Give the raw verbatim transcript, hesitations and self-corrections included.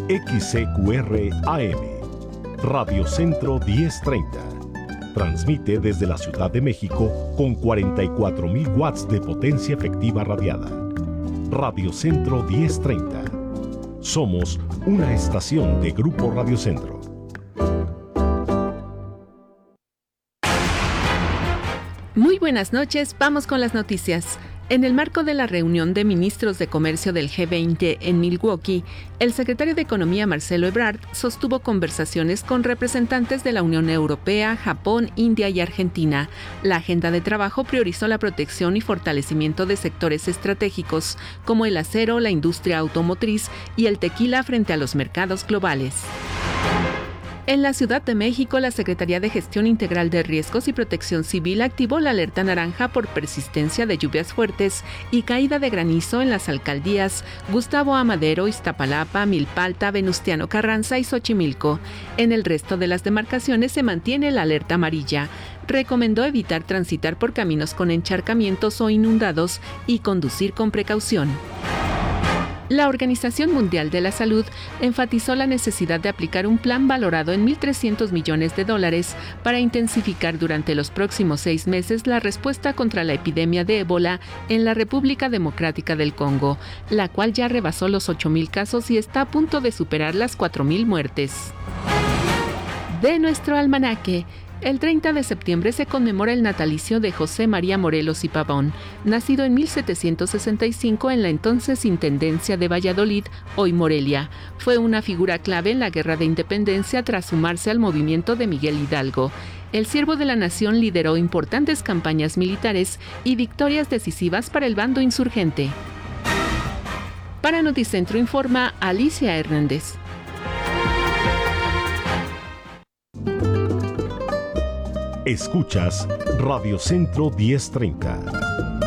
X C Q R A M, Radio Centro diez treinta. Transmite desde la Ciudad de México con cuarenta y cuatro mil watts de potencia efectiva radiada. Radio Centro diez treinta. Somos una estación de Grupo Radio Centro. Muy buenas noches, vamos con las noticias. En el marco de la reunión de ministros de comercio del G veinte en Milwaukee, el secretario de Economía Marcelo Ebrard sostuvo conversaciones con representantes de la Unión Europea, Japón, India y Argentina. La agenda de trabajo priorizó la protección y fortalecimiento de sectores estratégicos como el acero, la industria automotriz y el tequila frente a los mercados globales. En la Ciudad de México, la Secretaría de Gestión Integral de Riesgos y Protección Civil activó la alerta naranja por persistencia de lluvias fuertes y caída de granizo en las alcaldías Gustavo Amadero, Iztapalapa, Milpalta, Venustiano Carranza y Xochimilco. En el resto de las demarcaciones se mantiene la alerta amarilla. Recomendó evitar transitar por caminos con encharcamientos o inundados y conducir con precaución. La Organización Mundial de la Salud enfatizó la necesidad de aplicar un plan valorado en mil trescientos millones de dólares para intensificar durante los próximos seis meses la respuesta contra la epidemia de ébola en la República Democrática del Congo, la cual ya rebasó los ocho mil casos y está a punto de superar las cuatro mil muertes. De nuestro almanaque. El treinta de septiembre se conmemora el natalicio de José María Morelos y Pavón, nacido en mil setecientos sesenta y cinco en la entonces Intendencia de Valladolid, hoy Morelia. Fue una figura clave en la Guerra de Independencia tras sumarse al movimiento de Miguel Hidalgo. El siervo de la nación lideró importantes campañas militares y victorias decisivas para el bando insurgente. Para Noticentro informa Alicia Hernández. Escuchas Radio Centro diez treinta.